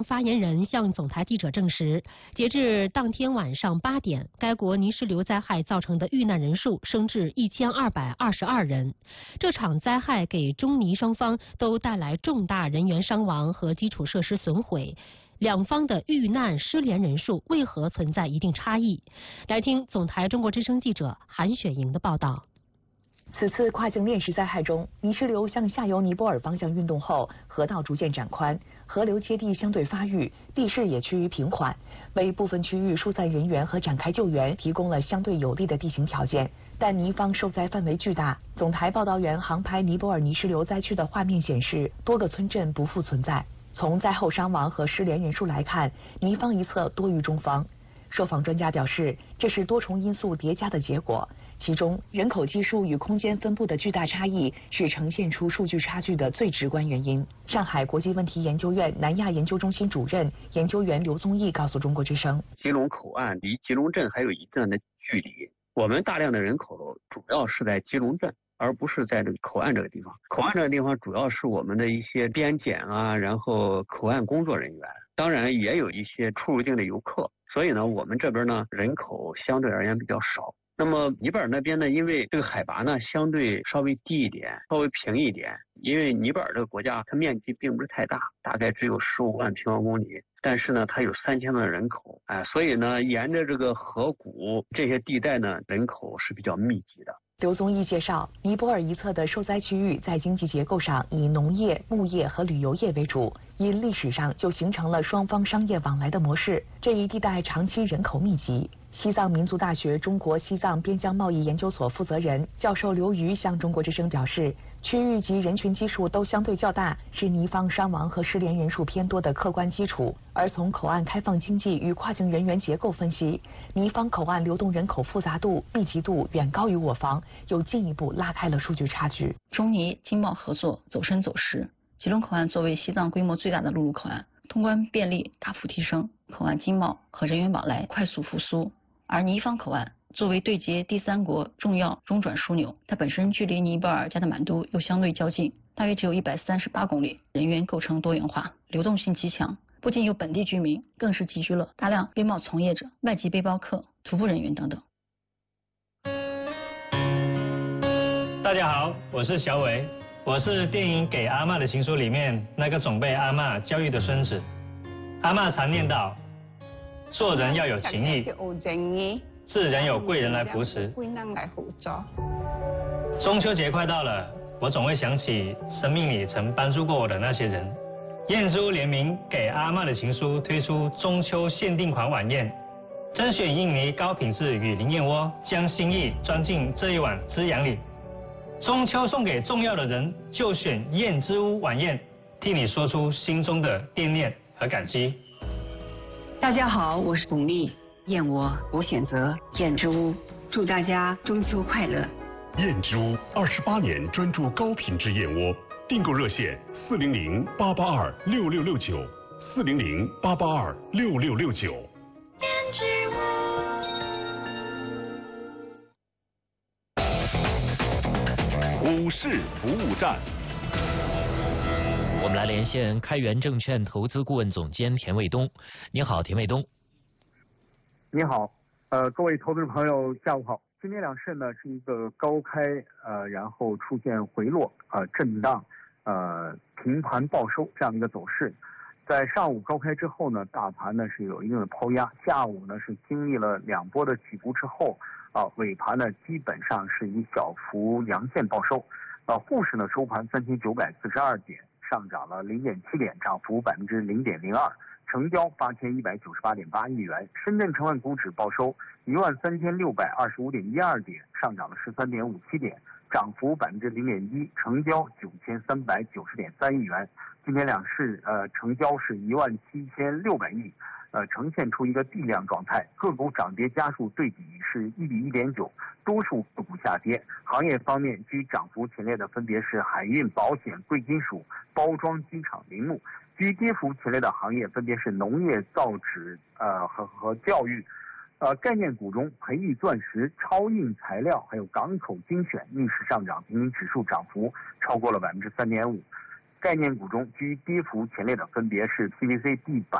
发言人向总台记者证实，截至当天晚上8点，该国泥石流灾害造成的遇难人数升至1222人。这场灾害给中泥双方都带来重大人员伤亡和基础设施损毁。两方的遇难失联人数为何存在一定差异？来听总台中国之声记者韩雪莹的报道。 此次跨境链石灾害中，泥石流向下游尼泊尔方向运动后，河道逐渐展宽，河流接地相对发育，地势也趋于平缓，为部分区域疏散人员和展开救援提供了相对有利的地形条件。但尼方受灾范围巨大，总台报道员航拍尼泊尔泥石流灾区的画面显示，多个村镇不复存在。从灾后伤亡和失联人数来看，尼方一侧多于中方。受访专家表示，这是多重因素叠加的结果，其中人口基数与空间分布的巨大差异是呈现出数据差距的最直观原因。上海国际问题研究院南亚研究中心主任研究员刘宗义告诉中国之声， 吉隆口岸离吉隆镇还有一段的距离，我们大量的人口主要是在吉隆镇，而不是在这个口岸这个地方。口岸这个地方主要是我们的一些边检啊，然后口岸工作人员，当然也有一些出入境的游客。所以呢，我们这边呢人口相对而言比较少。那么尼泊尔那边呢，因为这个海拔呢相对稍微低一点，稍微平一点。因为尼泊尔这个国家它面积并不是太大，大概只有15万平方公里，但是呢它有3000万人口，所以呢沿着这个河谷这些地带呢人口是比较密集的。 刘宗义介绍，尼泊尔一侧的受灾区域在经济结构上以农业、牧业和旅游业为主，因历史上就形成了双方商业往来的模式。这一地带长期人口密集。西藏民族大学中国西藏边疆贸易研究所负责人教授刘瑜向中国之声表示，区域及人群基数都相对较大，是尼方伤亡和失联人数偏多的客观基础。而从口岸开放经济与跨境人员结构分析，尼方口岸流动人口复杂度、密集度远高于我方，又进一步拉开了数据差距。 中尼经贸合作走深走实，吉隆口岸作为西藏规模最大的陆路口岸，通关便利大幅提升，口岸经贸和人员往来快速复苏。而尼方口岸作为对接第三国重要中转枢纽，它本身距离尼泊尔加德满都又相对较近，大约只有138公里，人员构成多元化，流动性极强，不仅有本地居民，更是集聚了大量边贸从业者、外籍背包客、徒步人员等等。 大家好，我是小伟，我是电影《给阿嬷的情书》里面那个总被阿嬷教育的孙子。阿嬷常念叨，做人要有情义，是人有贵人来扶持。中秋节快到了，我总会想起生命里曾帮助过我的那些人。燕之屋联名给阿嬷的情书推出中秋限定款晚宴，甄选印尼高品质雨林燕窝，将心意装进这一碗滋养里。中秋送给重要的人，就选燕之屋晚宴，替你说出心中的惦念和感激。 大家好，我是巩俐，燕窝我选择燕之屋，祝大家中秋快乐。 燕之屋28年专注高品质燕窝，订购热线400-882-6669 400-882-6669。 燕之屋。 股市服务站。 我们来连线开源证券投资顾问总监田卫东。你好，田卫东。 你好，各位投资者朋友，下午好。今天两市呢是一个高开，然后出现回落，震荡，平盘报收这样的一个走势。在上午高开之后呢，大盘呢是有一定的抛压，下午呢是经历了2波的起伏之后，尾盘呢基本上是以小幅阳线报收。沪市呢收盘3942点。上涨了0.7点，涨幅0.02%，成交8198.8亿元。深圳成分股指报收13625.12点，上涨了13.57点，涨幅0.1%，成交9390.3亿元。今天两市成交是17600亿，呈现出一个地量状态，个股涨跌家数对比是1比1.9，多数个股下跌。行业方面居涨幅前列的分别是海运、保险、贵金属、包装、机场、林木；居跌幅前列的行业分别是农业、造纸和教育。概念股中，培育钻石、超硬材料还有港口精选逆势上涨，平均指数涨幅超过了3.5%。概念股中居跌幅前列的分别是 PVC、地板。